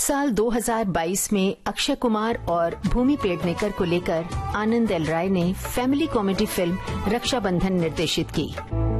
साल 2022 में अक्षय कुमार और भूमि पेडनेकर को लेकर आनंद एल राय ने फैमिली कॉमेडी फिल्म रक्षाबंधन निर्देशित की।